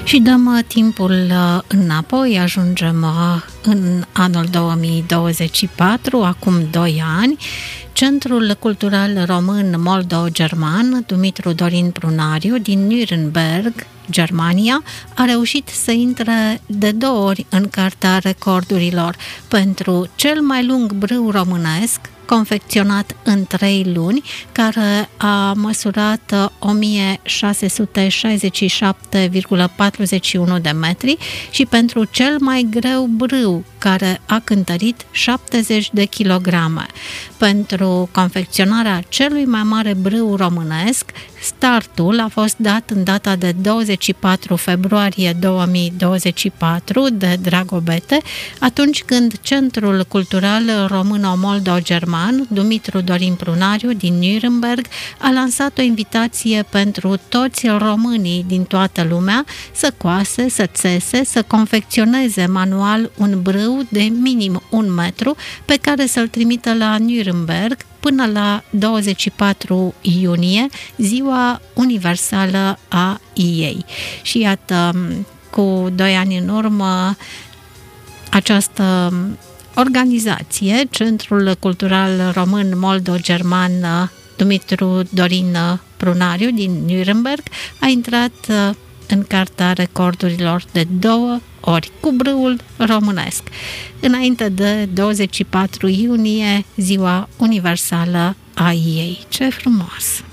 Și dăm timpul înapoi, ajungem în anul 2024, acum 2 ani. Centrul Cultural Român Moldo-German, Dumitru Dorin Prunariu, din Nuremberg, Germania, a reușit să intre de 2 ori în Cartea Recordurilor pentru cel mai lung brâu românesc, confecționat în 3 luni, care a măsurat 1667,41 de metri, și pentru cel mai greu brâu, care a cântărit 70 de kilograme. Pentru confecționarea celui mai mare brâu românesc, startul a fost dat în data de 24 februarie 2024 de Dragobete, atunci când Centrul Cultural Româno-Moldo-German, Dumitru Dorin Prunariu, din Nuremberg, a lansat o invitație pentru toți românii din toată lumea să coase, să țese, să confecționeze manual un brâu de minim 1 metru, pe care să-l trimită la Nuremberg până la 24 iunie, ziua universală a ei. Și iată, cu 2 ani în urmă, această organizație, Centrul Cultural Român Moldo-German Dumitru Dorin Prunariu din Nuremberg, a intrat în Cartea Recordurilor de 2 ori cu brâul românesc, înainte de 24 iunie, ziua universală a ei. Ce frumos!